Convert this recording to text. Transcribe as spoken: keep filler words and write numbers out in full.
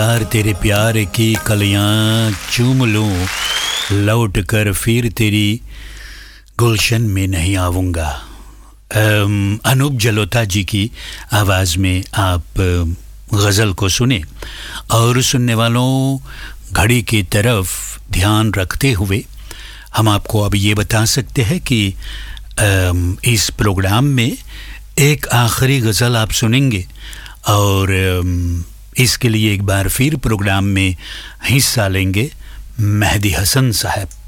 यार तेरे प्यार की कलियां चूम लूं, लौट कर फिर तेरी गुलशन में नहीं आऊँगा। अनूप जलोटा जी की आवाज़ में आप गज़ल को सुने। और सुनने वालों, घड़ी की तरफ ध्यान रखते हुए हम आपको अब ये बता सकते हैं कि इस प्रोग्राम में एक आखिरी गज़ल आप सुनेंगे और इसके लिए एक बार फिर प्रोग्राम में हिस्सा लेंगे मेहदी हसन साहब।